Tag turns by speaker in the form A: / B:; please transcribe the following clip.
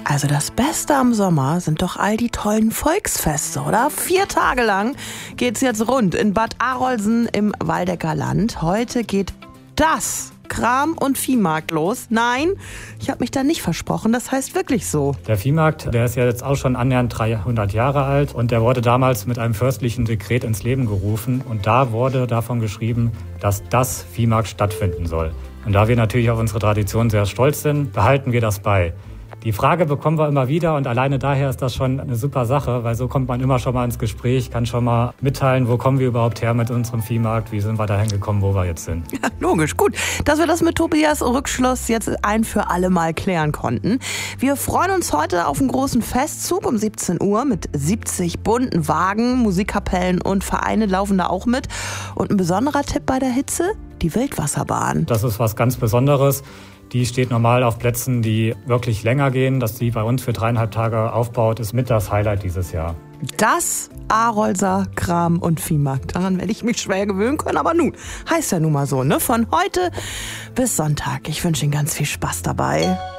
A: Also das Beste am Sommer sind doch all die tollen Volksfeste, oder? 4 Tage lang geht's jetzt rund in Bad Arolsen im Waldecker Land. Heute geht das Kram- und Viehmarkt los. Nein, ich habe mich da nicht versprochen, das heißt wirklich so.
B: Der Viehmarkt, der ist ja jetzt auch schon annähernd 300 Jahre alt und der wurde damals mit einem fürstlichen Dekret ins Leben gerufen und da wurde davon geschrieben, dass das Viehmarkt stattfinden soll. Und da wir natürlich auf unsere Tradition sehr stolz sind, behalten wir das bei. Die Frage bekommen wir immer wieder und alleine daher ist das schon eine super Sache, weil so kommt man immer schon mal ins Gespräch, kann schon mal mitteilen, wo kommen wir überhaupt her mit unserem Viehmarkt, wie sind wir dahin gekommen, wo wir jetzt sind.
A: Ja, logisch, gut, dass wir das mit Tobias Rückschluss jetzt ein für alle Mal klären konnten. Wir freuen uns heute auf einen großen Festzug um 17 Uhr mit 70 bunten Wagen, Musikkapellen und Vereine laufen da auch mit. Und ein besonderer Tipp bei der Hitze? Die Wildwasserbahn.
B: Das ist was ganz Besonderes. Die steht normal auf Plätzen, die wirklich länger gehen. Dass die bei uns für 3,5 Tage aufbaut, ist mit das Highlight dieses Jahr.
A: Das Arolser Kram- und Viehmarkt. Daran werde ich mich schwer gewöhnen können, aber nun, heißt ja nun mal so, ne? Von heute bis Sonntag. Ich wünsche Ihnen ganz viel Spaß dabei.